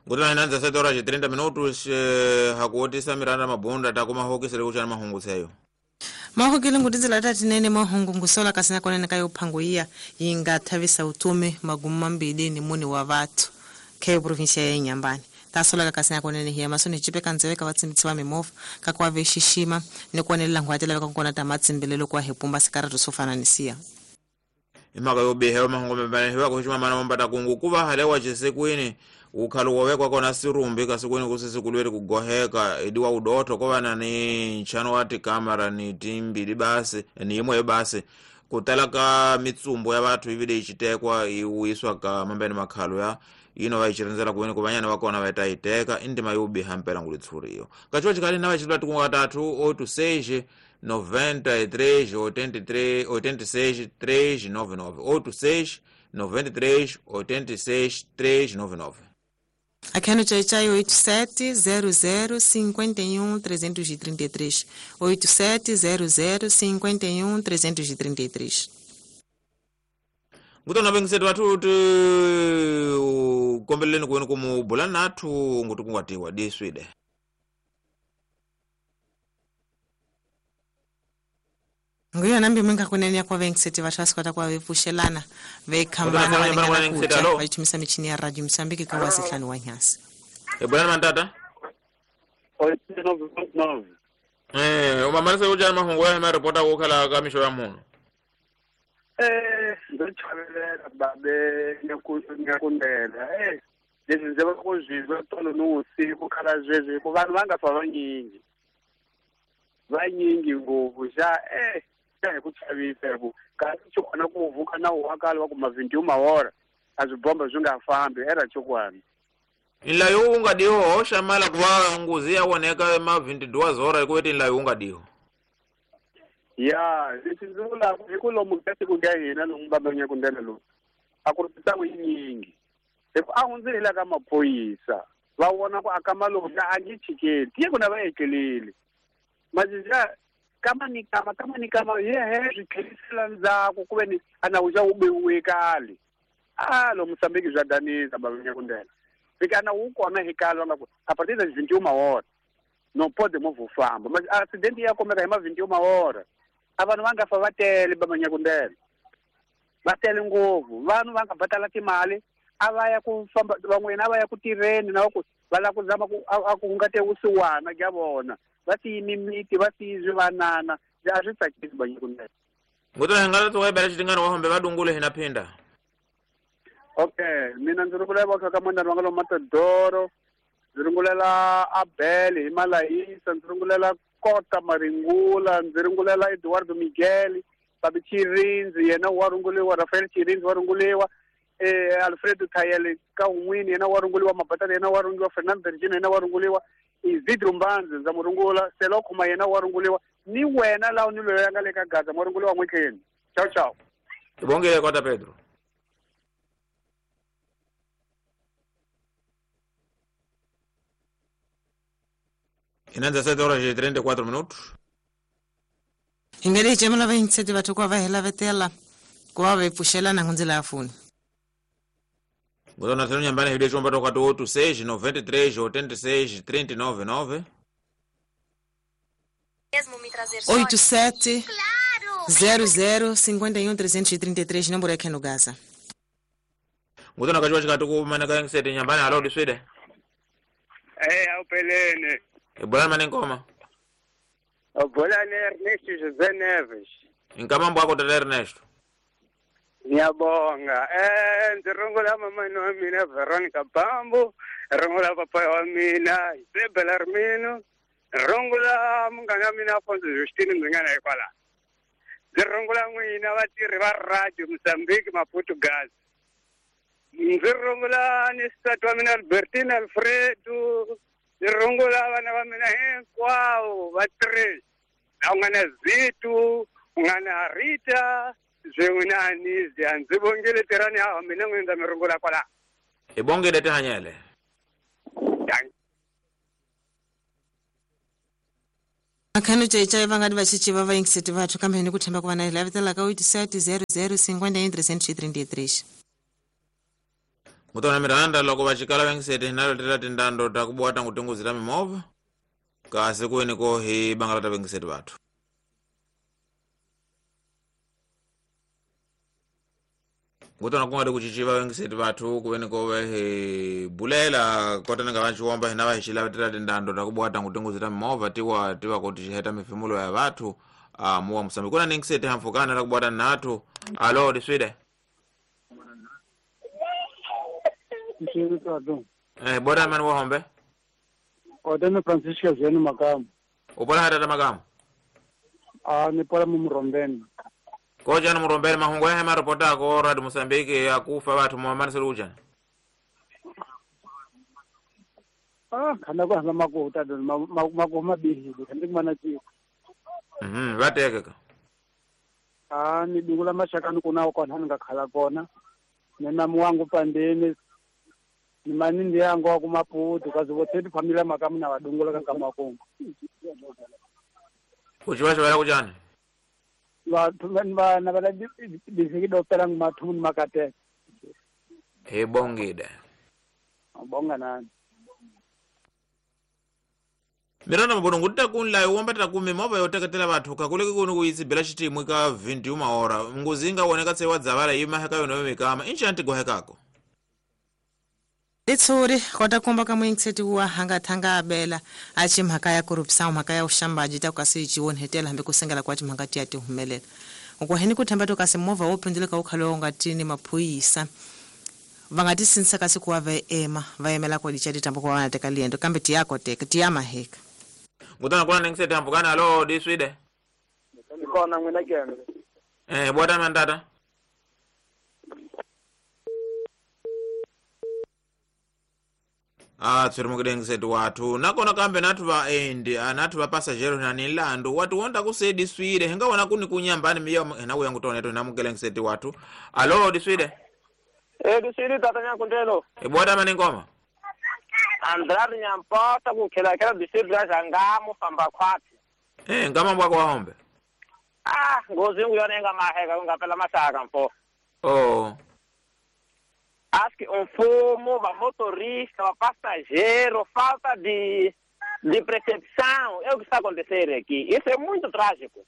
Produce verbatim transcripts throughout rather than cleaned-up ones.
Ngutana inanza sete horas e trinta minutos eh, hakuotisa Miranda Mabunda takuma hoki sele kuchana mahungu seyo. Maho kile ngutizila tati nene mahungu ngusola kasina kone kayo panguia inga tavisa utume maguma mbili ni muni wa vatu keo provinsia ya Nyambani. Tasola kasina kone ne hiya masoni chipe kanzeweka watsimitsi wa mimofu kakwa veshishima ne kone langwatela kakona tamatsimbilelo kwa hepumba sikaratu sofananisia. Imaka yobe hewa mahungu mbane hewa kushima mana mbata kungu kuva halewa chese kwini ukhalu wawekwa kona sirumbi kasikwini kusisi kulwele kugoheka ediwa udoto kovana ni nchano wati kamera ni timbili basi ni imwe basi kutalaka mitsumbo ya watu ivide ichitekwa iwiswa ka mambeni makhalu ya ino vaichirenzela kuwini kubanyana wakona vaitaiteka indima yobe hampela ngulitsuriyo kachiwa chikali na vachidwa tikunga tatu oito seis noventa e três oitenta e três oitenta e seis três nove nove oito seis noventa e três oitenta e seis três nove nove. Aqui no Chaichai oito sete zero zero cinco um três três três oito sete zero zero cinco um três três três. Ngutana bengiseti watuti kombeleni kuwini kumubula natu ngutu kungwatiwa diswide. Nguyo nambi mwenga kunenia kwa vengseti wachasi kwa takuwa vepushelana vekambana wanengana kucha vaitumisa michini ya Radio Msambiki kwa wazitlani wa nyasi. Ebwana mantata? oito nove nove. Eh, umamarisa ujana mahungu ya hema reporta kukala kamisho ya munu. Eh, ndochabelela babe nyakundela. Eh, lezi nzeba kuzizwa tolo nusi kukhala zwezi ku vanhu vangafa vanyingi. Vanyingi ngovu ja eh hi ku chavisa ku kasi chokwana ku vuka na wakala wa ku mavindi uma hora azibomba zvinga fambi era chokwana Ila yunga diho hosha mala kwa nguzi ya woneka mavindi duwa zora ikuweti ila yunga diho. Ya, zitizula ikulo mugasi kugahina lo mbabanya kundela lo. Akurisa winyingi. Eku ahunzela kama phoyisa. Vawona ku akamalo na angichikeli. Tiye kuna vaekelele. Mazija kama ni kama kama ni kama ye he zikhelisela nzako kube ni anawuja ube uwekali. Ah lo Msambiki zwadaniza babanya kundela. Fikana ukona hekalo ngako. Apatiza vinte e uma hora. Não pode mover famba, mas a acidente ia começar mais vinte e uma horas. Ava não vanga fa vatele babanya kundela. Vatele ngovu, vanhu vanga vatala timali, ava ya ku famba van'wena ava ya ku tirheni na ku vala ku zama ku akungate usiwana kya vona. Vati mimiti, vati zvanana, ya swi tsakisi babanya kundela. Ngutana ngala tsoka ibala chitingana wahombe vadungule hinapinda. Okay, mina ndzi rungula va ka manda rungula matadoro. Ndzi rungulela Abel Himalayisa, ndzi rungulela Kota Maringula, ndzi rungulela Eduardo Miguel, Babi Chirinzi yena wa runguliwa, Rafael Chirinzi wa runguliwa, eh Alfredo Tayele ka un'wini yena wa runguliwa, Mabatala yena wa runguliwa, Fernando Virginia yena wa runguliwa, Isidro Mbanzi ndza murungula, Selo Khuma yena wa runguliwa, ni wena lawa ni loyi nga le ka Gaza murunguliwa n'wekeni. Ciao ciao. Tibongele Kota Pedro. Inanza sete horas e trinta e quatro minutos. Ingeri chemela vengseti watu kwa vahela vetela kwa vepushelana ngunzila afuni. Ngutana tenu nyambani hide chomba toka to oito seis noventa e três oitenta e seis trinta e nove nove. oito sete zero zero cinco um três três três número yake no Gaza. Ngutana kachwa chikatu kumana ka sete nyambani alo diswede. Eh, aupelene. Ebwana mane ngoma. Obolane Ernesto José Neves. Inkamambo ako tata Ernesto. Ngiyabonga. Eh, ndirungula mama no mina Veronica Bambo, rungula papa wa mina Isabel Armino, rungula munganga mina Afonso Justine ngingana ekwala. Ndirungula n'wina vatirhi va Radio Mozambique Maputo Gas. Ndirungula ni statwa mina Albertina Alfredo. Ndirungula vana va mina hinkwavo va three. Na ngana Zitu, ngana Rita, zwin'wina Anisi, ndzi vongele tirani ha mina n'wini ndza mi rungula kwala. Ibongele tihanyele. Akano chaichai vangati vachichiva vaingiseti vathu kambe ni kuthemba kuva na ilavitela ka oito sete zero zero cinco um três três três. Mutona Miranda loko vachikala vengiseti hinalo tela tindando takubwata ngutunguzira mimova kasi kuini ko hi bangalata vengiseti vathu. Mutona kungade kuchichiva vengiseti vathu kuini ko he bulela kota nga vachiwomba hina vahishila tela tindando takubwata ngutunguzira mimova tiwa tiwa kuti chiheta mifimulo ya vathu ah muwa Msambiki. Kuna ningiseti hamfukana takubwata nathu. Alo diswide. Mchiri tatu. Eh bora mani wahombe. Odene Francisca Zenu Makamu. Upola hata Makamu. Ah ni pola mumurombeni. Koja na murombeni mahungu ya hema reporta ko Radio Msambiki ya kufa watu Muhammad Salujan. Ah kana kwa mako utado mako mabihi kandi mana chi. Mhm vateka. Ah ni dungula mashakani kunao kwa nanga khala kona. Nena muwangu pandeni ni manindi yangu wa kumaputu kazi wote familia Makamu na wadungula kama kongo. Kuchiwasha wala kujani. Watu na na bala disiki doktora ngmathu makate. He bongide. Bonga nani. Miranda mabono nguta kunla uwambata kumi mova yoteketela vathu kakuleke kuno kuyitsibela chitimwe ka vinte uma hora nguzinga woneka tsewa dzavala ima heka yono mikama inchi antigo hekako. Litsuri kota komba ka mwingiseti wa hanga thanga abela achi mhaka ya korupsa mhaka ya ushambaji ta kasi chiwon hetela hambe kusengela kwa chimhaka tiati humelela. Uko heni kuthamba to kasi mova opendele ka ukhalo ngatini maphoyisa. Vangati sinsa kasi kuwa ve ema vaemela kwa dichati tambo kwa wana teka liendo kambe tiyako teka tiyama heka. Ngutana kuna ningiseti hamfukana. Alo diswide. Nikona mwina kene. Eh bora mandata. Ah tsuri mukidengiseti watu nakona kambe natu va endi anatu va passageros na nilando watu wonda kusedi swide henga wana kuni kunyambani miya hena uyangu tone to namugelengiseti watu. Alo diswide. Eh diswide tatanya kundelo. E bora maningoma. Andrar nyampota kukhela kela diswide ngamo famba kwati. Eh ngama mbwako wahombe. Ah ngozi nguyonenga maheka ungapela masaka mfo. Oh. Acho que um fumo, uma motorista, uma passageiro, falta de, de percepção. É o que está acontecendo aqui. Isso é muito trágico.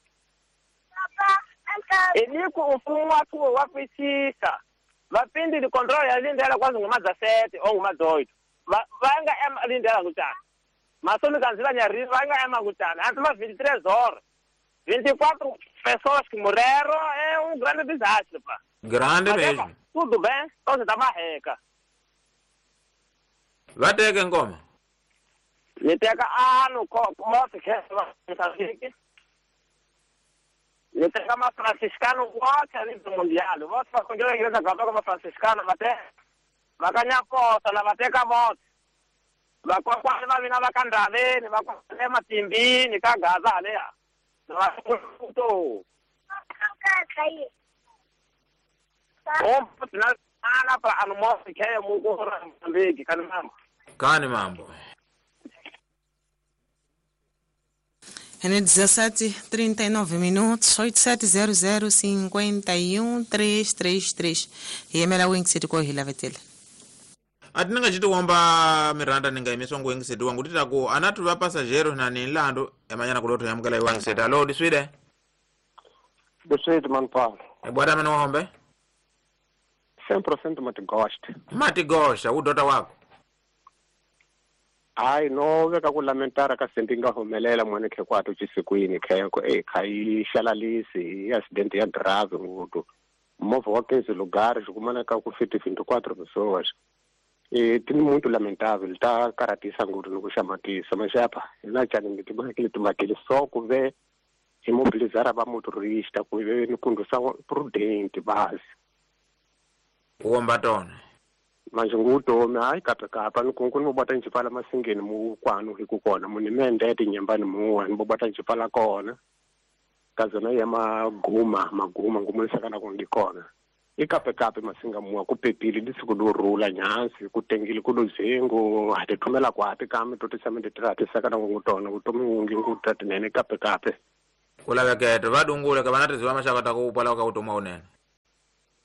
E nico um fumo atua, uma precisa. Vai pedir de controle, a linha dela quase uma dezessete ou uma dezoito. Vai ganhar a linha dela no chão. Mas se não cancelar a linha, vai ganhar a no chão. Antes umas vinte e três horas. vinte e quatro pessoas que morreram é um grande desastre, pá. Grande mesmo. Tudo bem? Então você tá marreca. Vai ter quem come? Me pega ano, como se quer, Moçambique. Me pega uma franciscana, o outro ali do mundial. O outro quando eu igreja católica, uma franciscana, vai ter, vai ganhar costa, vai ter camote. Vai com a vai vir na candale, vai com a matimbi, ni cagaza ali. Vai com tudo. Oh, na ana pa ano mo kaya mo ko ra mbeki kan mambo. Kani mambo. Hene dezessete, trinta e nove minutos, oito sete zero zero, cinco um, três três três. Yemela wingiseti ko hila vetele. Atinanga chiti wamba Miranda ninga imeso ngo wingiseti wangu titako anatu va passageros na nilando emanyana kuloto yamukala wingiseti. Alo diswide. Diswide man pa. E bora mano wahombe. cem por cento mati gosta. Mati gosha udota wako. Ai no veka kulamentara ka sendinga humelela mwana ke kwatu chisikuini kheko eh khai shalalisi accident ya grave ngudu. Mova wa quinze lugares kumana ka ku vinte e quatro pessoas. E tini muito lamentável tá karatisa ngudu no kushamatisa mashapa. Ina chani ngitibona kile tumakile só ku ve imobilizar aba motorista ku ve ni condução prudente base. Uwomba tona. Manje ngutome hayi kapa kapa nikunkuni bobata njipala masingeni mu kwanu hikukona munimende tinyambani muwa nibobata njipala kona kazona yama guma maguma ngumulisa kana kundikona ikape kape masinga muwa kupepili disikudurula nyansi kutengile kuduzengo hatithumela kwapi kami totisamende tirati sakana ngutona kutomi ungi ngutati nene kape kape Kula vekete vadungule kabanati ziwa mashaka takuupala waka utuma unene.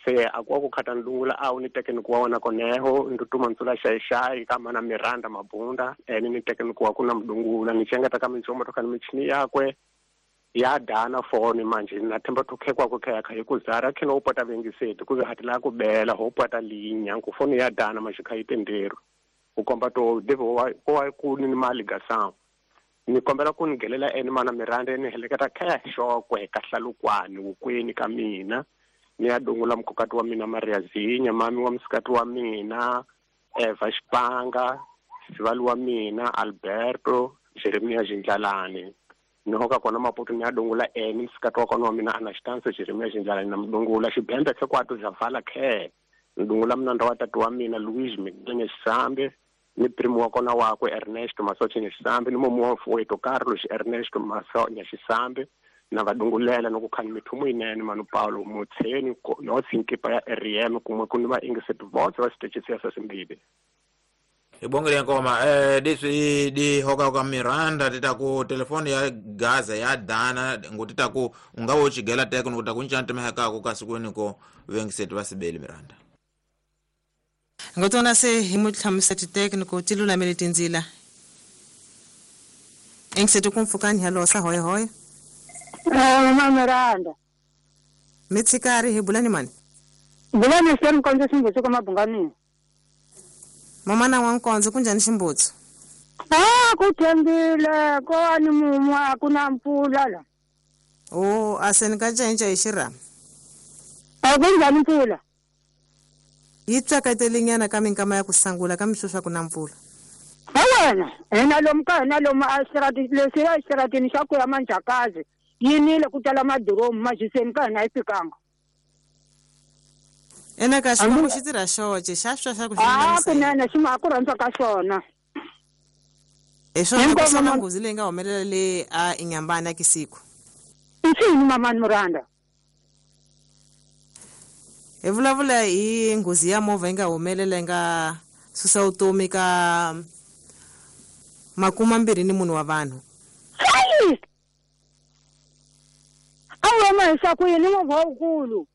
se akwakukhatha ndungula awu ni tekeni kuwaona koneho ndutuma ntsula shayishayi kama na Miranda Mabunda eni ni tekeni kuwa kuna mdungula nichengeta kama nchomo toka ni michini yakwe ya dana foni manje nathemba thukhekwa kukhaya khaye kuzara khena upata vengiseti kuze hatila kubela hopata linya ngufoni ya dana manje khayitendero ukomba to devo wa wa kuni mali gasam ni kombela ku nigelela eni mana Miranda eni heleketa khaya shokwe kahlalukwani ukweni ka mina ni ya dungula mkokati wa mina Maria Zinya mami wa msikati wa mina Eva Xipanga Sivali wa mina Alberto Jeremia Jindlalani nihoka kona maputo ni ya dungula eni msikati wa kona wa mina Anastansia Jeremia Jindlalani na mdungula xibembe tsekwatu zavala khe ndungula mnanda wa tatu wa mina Luis Mckenye Sambe ni primo wa kona wakwe Ernesto Masoche Sambe ni mumu wa wetu Carlos Ernesto Masoche Sambe na vadungulela nokukhani mithumu inene manu Paulo mutseni no tsinkipa ya R M kumwe kuni va ingiseti vote va stage sia sasimbide ibongele ngoma eh diswi di hoka kwa Miranda titaku telefoni ya Gaza ya dana ngutitaku ungawo chigela teko ngutaku nchante mehaka ku kasikweni ko vengiseti vasibeli Miranda ngotona se himuthamisa technical tilula melitinzila engsetu kumfukani halo sa hoye hoye Eh, Mama Miranda. mitsikari hebulani mani Bulani senu konje simbutso kama bungani. mama na wankonzo kunjani ximbutso Ah, kuthembile kwani mumu akuna mpfula la. o aseni ka cenca hi xirhami Akunjani mpfula? yi tsakatelinyana ka minkama ya ku sangula ka mixuxa ku na mpfula Awena, ena lomka ena loma asirati lesi ya asiratini xa ku ya manjakazi. Yinile kutala madoromu majiseni ka hina ifikanga. ena ka xivongo xi tirha xoce xa swa xa ku Ah, xi kunene xima ku rhandza ka xona. hi swona Hinkwavo ku xona ma- nghozi leyi nga humelela le a inyambani ya kisiku Isini Mama Miranda. hi vulavula hi nghozi ya movha yi nga humelela yi nga susa vutomi ka makumambirhi ni munhu wa vanhu Hayi! Awu ma isa ku yini movha wukulu.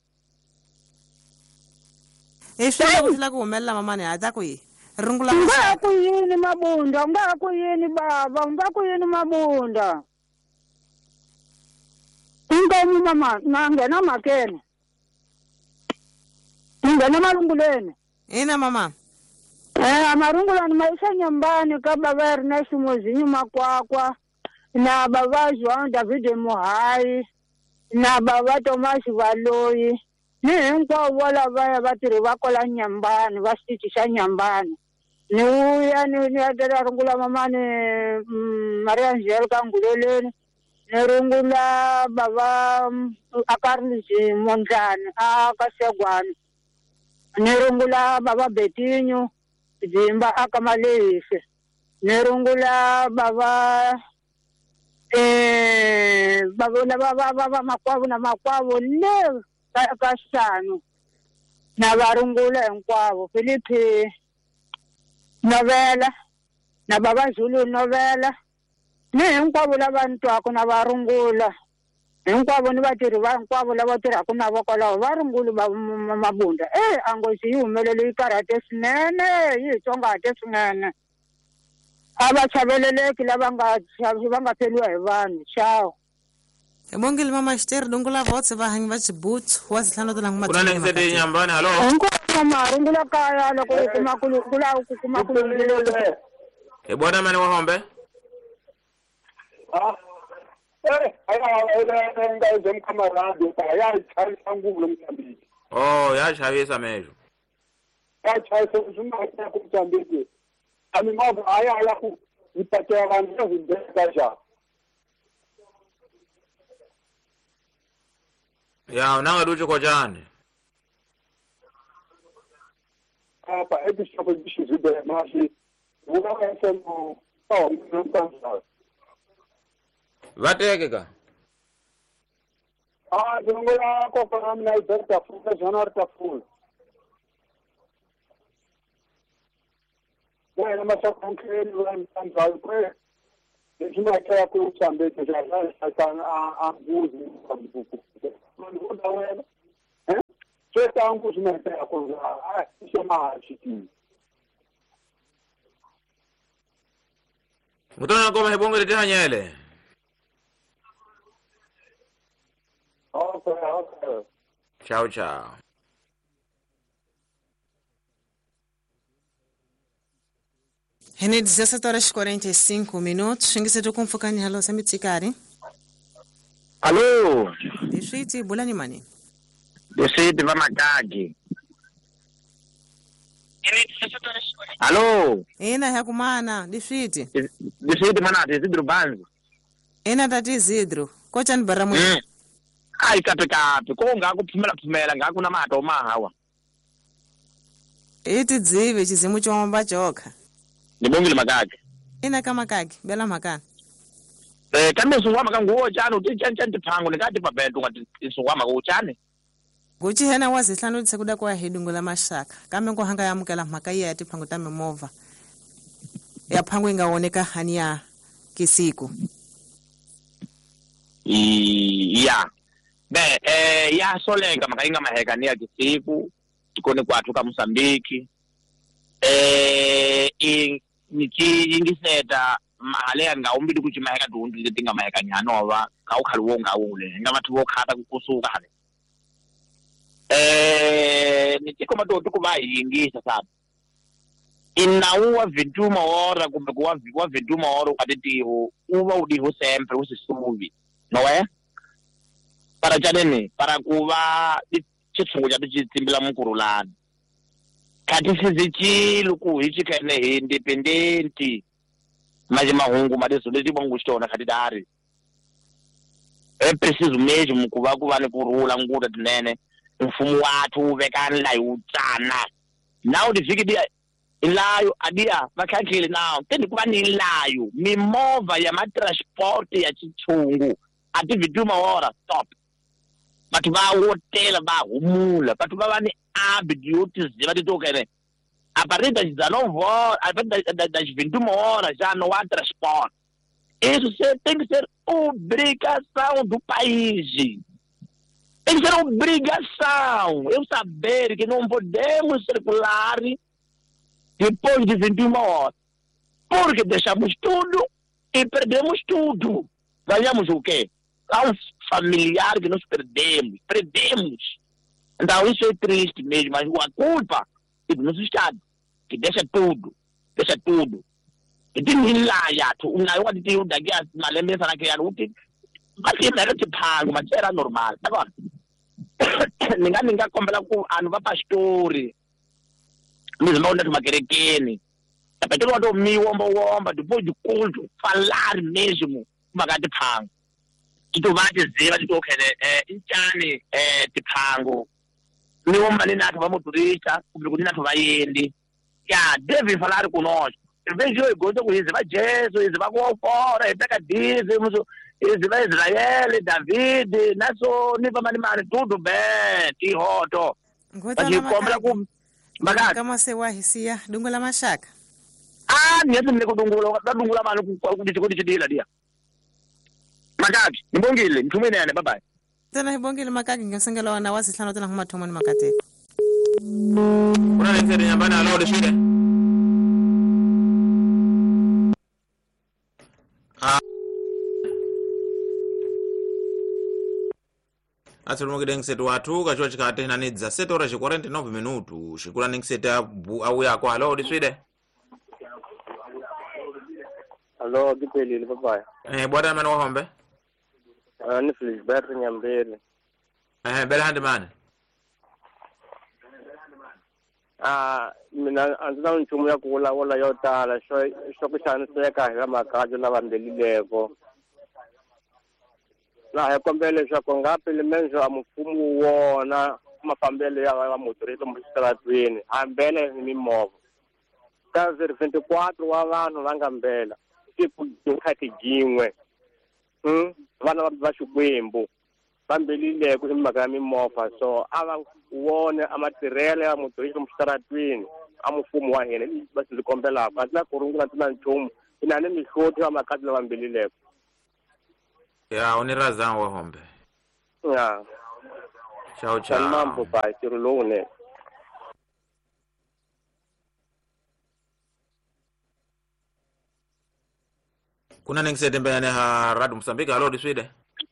hi swona ku tlhela ku humelela mamani ha ta ku yi rungula Nga ku yini Mabunda, nga ku yini baba, nga ku yini Mabunda. Inkomi mama, na ngena makene. Ngena malunguleni. ina mama Eh, amarungulani maisha nyambani ka baba Ernest Mozinyu Makwakwa, na baba Joan David Muhai, na baba Thomas Valoyi. Ni hinkwavo lavaya va tirhi va kola Nyambani, va xitichi xa Nyambani. Ni uya ni ni ya rungula mamani mm, Maria Angelica Nguleleni. Ni rungula baba mm, Akarlisi Mondlani, a Kasegwani. Ni rungula baba Betinho Zimba Akamalehise. Ni rungula baba eh baba baba baba makwavo na makwavo le ka ka xanu na varungula hinkwavo Philippe Novela na baba Zulu Novela ni hinkwavo lava ni twaka na varungula hinkwavo ni vatirhi va hinkwavo lava tirhaka na vokwalaho varunguli va Mabunda eh a nghozi yi humelele yi karhate swinene yi hi tsongahate swinene a va chaveleleki lava nga va nga pheliwa hi vanhu xawo hi mongeli mama xiteri dungula votse vahanyi va xibutsu wa zihlano tolangu kuna nengiseti nyambani halo hinkwavo marungula kaya loko u kuma ku ku lava ku kuma ku lunghile hi bona mani wa hombe Ah, eh, aya enda zemkama radio pa ya chayisa nguvu lomthambiki. oh ya chavisa mejo Ya chayisa uzuma ya kumthambiki. Ami mava aya aya ku ipatela vanhu zindeka ja. ya unanga duchi ko jani Apa episode bisho zibe mashi. Una kasa no oh mtanza. vateke ka Ah, zongola ko para mina iberta fuka janar ta full. Bueno, mas a concreto vai tanto que Deci kaya ku chambe ke jana sa a a buzi. Manu da wena. Eh? sweta nku swinene kwanza ah sema chiki Mutona ngoma hebongo lete hanyele. okay okay Ciao ciao. Hene dezessete horas e quarenta e cinco minutos. Xingiseto com focani halo samitsikari. Alô, Dishiti bulani mani. Deside va Makagi. Alô, Ena yakumana dishiti. Deside mana Desidro Banzo. Ena tati zidro. Kocha ni baramu. Mm. Ai kape kape, ko ngaku phumela phumela ngaku na mato mahawa. Iti dzive chizimu chomba choka. Ngibongile Makagi. Ena kama kaki bela makani. Eh kambe sungwa makanguwo chano uti chancha ndiphango nikati pabedu ngati sungwa makanguwo chane. Guchi hena wazihlanu tsekuda kwa hidungu la mashaka. Kame ngo hanga yamukela makaiya yati phango tame mova. Ya phango ingaoneka hania kisiku. Iya. Be eh ya solenga makainga maheka ni ya kisiku. Tikone kwathu ka Mozambique. Eh in niki ingiseta mahale nga umbidi kuchi maheka dundi letinga maheka nyanova ka ukhaluwo ngawule ngabathu bokhata kukusuka hale. Eh nitiko madodo kuba yingisa sabe. Inawa vintuma hora kumbe kuwa wa vintuma hora aditiho uba udiho sempre usisuvi. Nowe? Para janene para kuba chitsungu cha tichimbila mukurulani. Kati sizichi luku hichi kene independenti. Maji mahungu madeso leti bongo shona kati dari. E preciso mesmo mukuba kuba ne kurula nguda tinene. Mfumu watu vekani la utana. Now the figure ilayo adia vakakile now. Tendi kuba ni ilayo. Mimova ya matransport ya chichungu. Ati vituma ora stop. Batu ba hotela ba humula. Batu ba wani abidiotis. Batu tokene. Aparenta jizanovo. Aparenta da vituma ora já não há transporte. Isso tem que ser obrigação do país. Tem que ser obrigação. Eu saber que não podemos circular depois de vinte e uma horas. Porque deixamos tudo e perdemos tudo. Ganhamos o quê? Há um familiar que nós perdemos. Perdemos. Então isso é triste mesmo. Mas a culpa é do nosso Estado. Que deixa tudo. Deixa tudo. E tem que ir lá, já. Não é que eu daqui a malembença naquela última. Mas era tipo pago, mas era normal. Agora, ninguém ninguém compra com a nova pastori. Nos mãos uma querequene. A pessoa do meu omba omba depois do culto falar mesmo uma de pango. Que tu vai dizer, vai dizer que é inchane é de pango. Meu omba nem nada vamos turista, o público nem nada vai ele. Já deve falar conosco. Eu vejo eu gosto com isso, vai Jesus, vai com fora, é pega dízimos. Israel, Israel, David, naso nipa manimani tudo bem, tihoto. Mas compra com bagagem. Kama se wahisia dungu la mashaka. Ah, niyesu niko dungula, da dungula manu ku ku diti dila dia. Bagagem, nibongile, mtume nene, bye bye. Tena hibongile makaki ngesengela wana wasihlanu tena kuma thomoni makate. Kuna ningere nyambana alao de shide. Ah. Atulumo ngidengsetu watu kachwa chikate na nidza sete horas e quarenta e nove minutos. Shikula ningsetu au yako alao de shide. Alô, Gipelile, papai. Eh bwana mano wahombe. Ah, ni Felisberto Nyambele. Eh bela hande man. Ah, mina anzana nchumu ya kula wala yotala sho sho kushaniseka kama kajo na bandelileko. Na ya kombele sho kongapi limenzo amufumu wona mafambele ya wa motorito mustratwini. Ambele ni movo. Kazi vinte e quatro wa vanhu vangambela. Tipo nkati jingwe. Hm, vana va Xikwembu. Bambelile ku imhaka mimofa so ava wona amatirele ya motorito mustratwini. Amufumu wa hina basi likombela ka na kurungula tuna nchumu. Inane mihloti wa makati la bambelile. Ya unirazan wahombe. Ya. Ciao ciao. Salmampo pai tirulone. Kuna nengisete mbene ha Radio Mozambique alo diswide.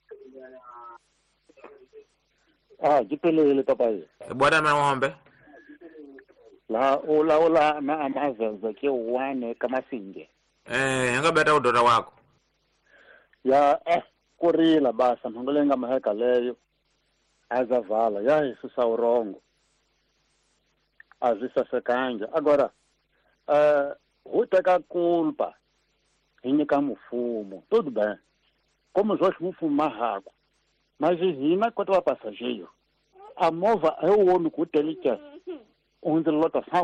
Ah, jipelele papai. Bwana mwana ngombe. La ola ola na amazaza ke one kamasinge. Eh, yanga beta udota wako. Ya eh kurila basa mhangolenga maheka leyo. Azavala ya isusa urongo. Azisa sekanja. Agora eh huteka culpa. Hinyika mufumo. Tudo bem. Como os outros mufumo marraco. Mas hina quando a passageiro. A mova é o homem que ele quer. Onde lotação.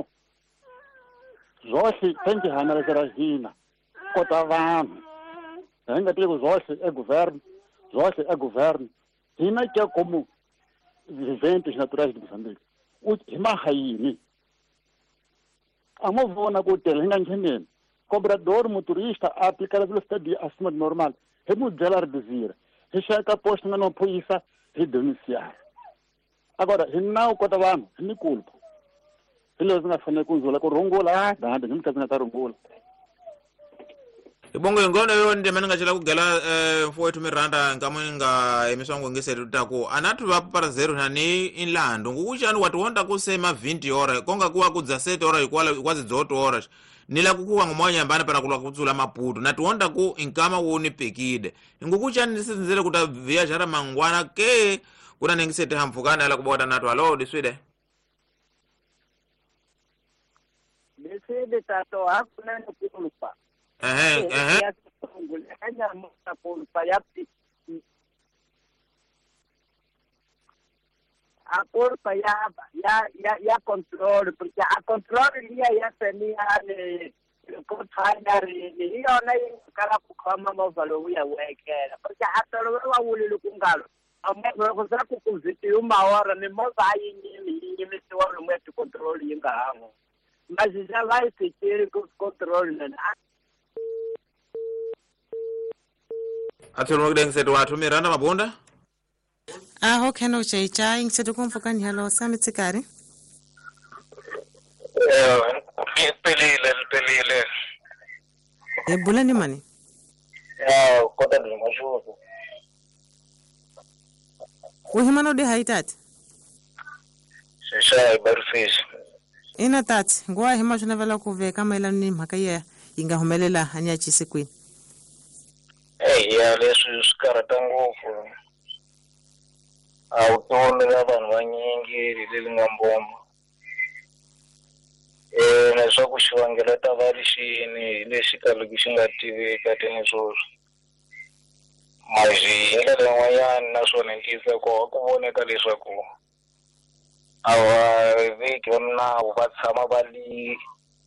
Jorge tem que analisar a hina. Cotavano. Ainda digo Jorge é governo. Jorge é governo. Hina que é como viventes naturais de Moçambique. O Himahaini. A mova na hotel ainda entendendo. Cobrador motorista a aplicar a velocidade acima do normal. Remodelar a reduzir. Recheca posto na não polícia redenunciar. Agora, não o cotavano, não culpa. Eles não fazem com zola com rongola, da não está na rongola. Ibongo ngono yo ndeme ngachela kugela eh mfowethu Miranda ngamunga emiswango ngesetu tako anatu vapara zero nani inlando ngukuchani wati wonda kusema twenty hora konga kuwa kudza seven hora ikwala kwazi dzoto hora nila kukuwa ngomwanya mbana pana kula kutsula maputo nati wonda ku inkama woni pekide ngukuchani nisinzele kuta via jara mangwana ke kuna nengisete hamfukana ala kubota natu alo diswide Diswide tato hakuna nukulupa. Eh eh Ya hanya mta kulpa ya a culpa ya ya ya ya control porque a control dia ya tenia ne ko thanya ri ni ona kala ku khama mo valo ya wekela porque a tolo wa wuli lu kungalo amma ko sa ku ku ziti uma hora ni mo va yini ni ni se wa lu meti control yinga hango mas já vai se ter com control na atolo ngden setu watu Miranda mabunda Ah, okay, no chai chai ngisetu kumfukani halo samitsikari. Eh, pelile pelile. E bula ni mani. Ah, kota ni mashufu. Uhimano de haitati. Sisa barfish. Ina tati, ngwa hima tunavala kuve kama ila ni mhakaya inga humelela hanya chisikwini. Eh, ya lesu skarata ngufu. Autono n'abantu banyingi riri ngamboma. Eh, naso kushwangela tavarishini leshikalo kishingative katenezozo. Maji ngele wayani naso nentisa ko kuboneka leswaku awa viki vamna uvatsama bali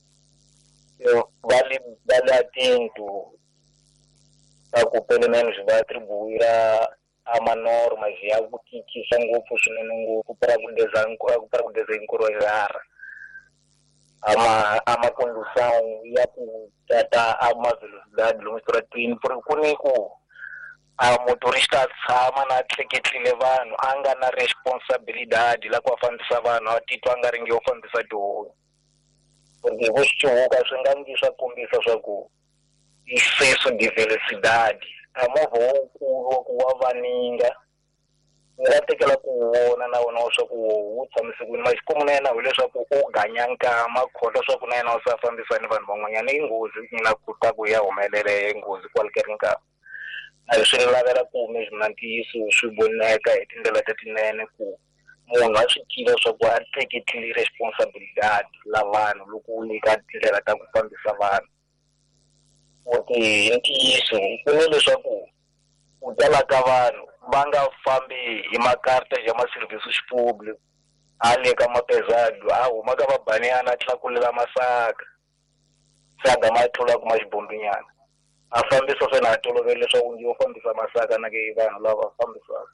bali bali atento akupele menos vatribuira ama normas ya kukikisa ngopfu swinene ngopfu para kudeza para kudeza inkorojara ama ama condução ya ku tata ama velocidade lo mistura twin por kuniku a motorista sama na tleketlile vanhu anga na responsabilidade la ku fambisa vanhu atitwa anga ringe u fambisa do porque vuxuka swi nga ngisa kombisa swa ku excesso de velocidade amovha wukulu ku wa vaninga nga tekela ku wona na wona swa ku wu tshamisekile ma xikomu na yena hileswaku u ganya nkama khota swa ku na yena u sa fambisani vanhu van'wanyana i nghozi na ku ta ku ya humelele nghozi kwalekeri nkama a hi swi lavela ku measurement yiso swi voneka hi tindlela ta tinene ku munhu a swi tiva swa ku a teketile responsibilidade la vanhu loko u nyika tindlela ta ku fambisa vanhu okay ntiyiso ku ne leswaku ku tala ka vanhu va nga fambi hi makarta ya maservices public a le ka mapezado a huma ka vabaniana tlakulela masaka saga ma tlula ku maxibombinyana a fambisa swena tolovele leswaku ndzo fambisa masaka na ke vanhu lava fambisaka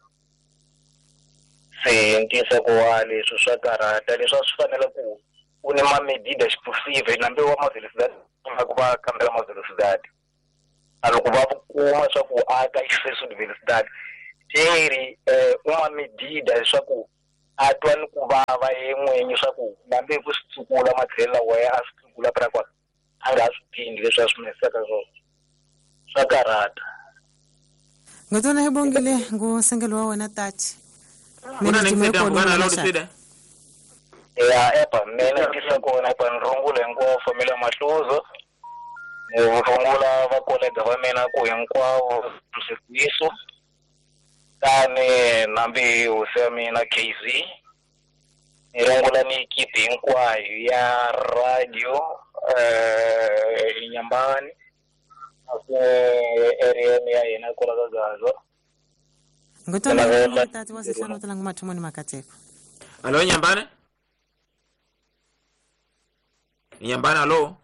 se ntisa ku wa leswi swa karata leswi swi fanele ku u ni ma medida explosive nambe wa ma velocidade ku va kambela ma velocidade aloko va kuma swa ku aka excesso de velocidade teri uma medida swa ku a twa ni ku vava en'winyi swa ku hambi ku swi tsukula matlhela wena a swi tsukula pra kwa a nga swi tindi leswi a swi humesaka swona swa karata. ngotona hebongile ngusengelo wa wena tati kuna nengisithi ambukana lo disida ya epa mina ngisakona pa nrungule ngofo mila mahluzo nirungula va kolega va mina ku hinkwavo msifiso tani nambi hosi ya mina K Z nirungula ni kiti hinkwayo ya radio eh Inyambani ase area ya hina kola gazo ngotona tati wasifana utala ngumathumoni makateko. Alo Inyambane Inyambane alo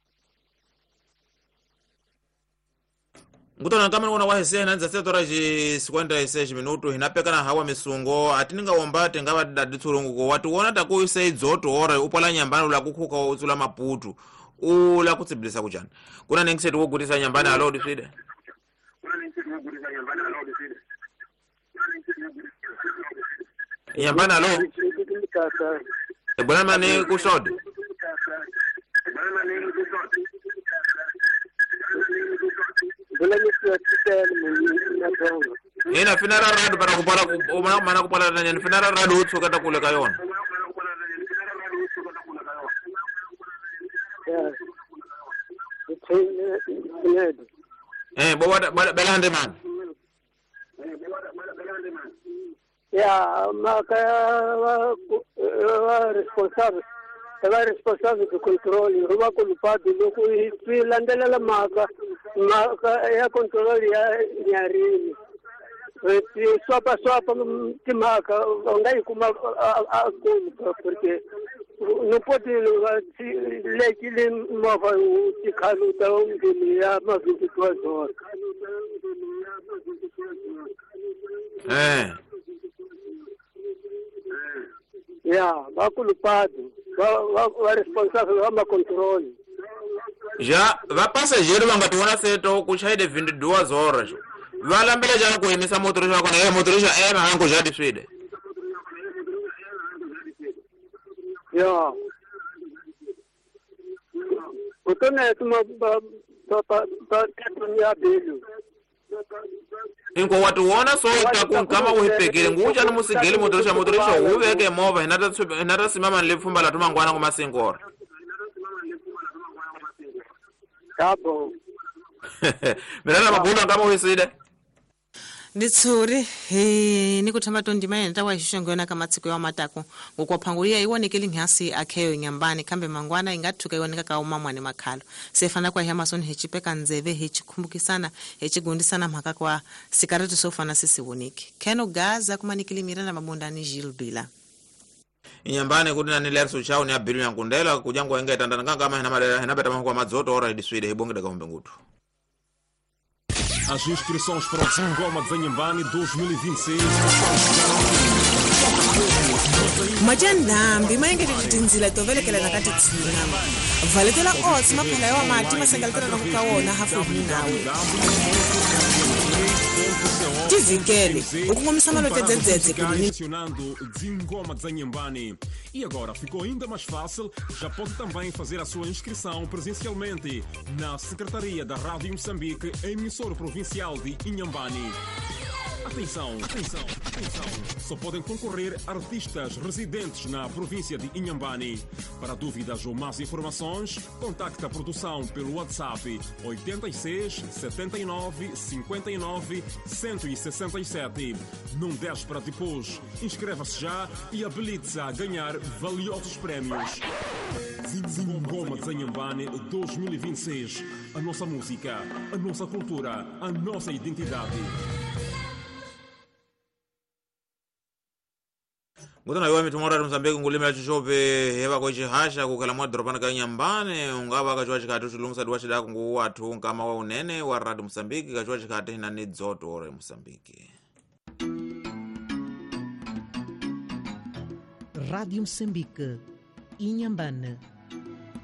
ngutona kama ngona wahese nanza setora ji sikwenda ise minuto hinapekana hawa misungo atininga wombate ngaba daditsurungu ko watu wona takuise idzoto ora upala Nyambane ula kukhuka utsula maputu ula kutsibilisa kujana kuna nengisethi ukugutisa Nyambane alo diside kuna nengisethi ukugutisa Nyambane alo diside Nyambane alo ebona mane kushode ebona mane kushode bula nisiyatsitela mnyatonga ina finara radu para kupala umana mana kupala nanya finara radu utsuka takule kayona eh bo belande man ya maka wa responsable va responsable de controle ruba culpado loko ilandelela maka maka ya controle ya nyarini ti swapa swapa timaka ngai kuma a culpa porque não pode leki le mova ti khaluta ngini ya ma vinte-duas horas eh ya va culpado va va responsável va controle já va passageiro vanga tuona seto kuchaide vinte-duas horas valambela jana ku himisa motorisha kona eh motorisha eh mangu jadi swede ya utone tuma ba ba ba ya belu inko watu wona so takun kama uhipekele nguja no musigeli motorisha motorisha uveke mova inata inata simama nlefumba la tuma ngwana ngoma singora tabo mirana mabunda kama uhiside nditsuri he nikuthamba tondima yena tawashisho ngona kamatsiko ya matako ngokwaphangulira iwonekele ngasi akheyo Nyambane kambe mangwana ingathuka iwoneka ka umamwane makhalo sefana kwa Hemason hechipeka nzeve hechikumbukisana hechigundisana mhaka kwa sikarete sofana sisiwoneki keno gaza kumanikili mirana mabondani Gilbila Nyambane kuti nani lerso chao ni abiru yankundela kujangwa inga itandana kama hina madera hina beta kwa madzoto ora idiswide hibongeda kahombe ngutu. As inscrições para o Sangoma de Inhambane dois mil e vinte e seis majandambi mayengeti titinzila tovelekela nakati tsina valetela odds maphela yawa mati masengaletela nakukawona hafu hinawe tizikele ukungomisa malote dzedzedze mencionando Dzingoma de Inhambane. E agora ficou ainda mais fácil, já pode também fazer a sua inscrição presencialmente na Secretaria da Rádio Moçambique, emissora provincial de Inhambane. Atenção, atenção, atenção. Só podem concorrer artistas residentes na província de Inhambane. Para dúvidas ou mais informações, contacte a produção pelo WhatsApp oito seis, sete nove, cinco nove, um seis sete. Não deixe para depois. Inscreva-se já e habilite-se a ganhar valiosos prémios. Dzingoma de Inhambane dois mil e vinte e seis. A nossa música, a nossa cultura, a nossa identidade. Ngutana iwa mitumora Mozambique ngulime chichope heba kwa chihasha kukala mwa dropana ka Nyambane ungaba kachwa chikati chilungsa dwa chidako ngu watu kama wa unene wa Radio Mozambique kachwa chikati hina nidzoto ore Mozambique. Rádio Moçambique, Inhambane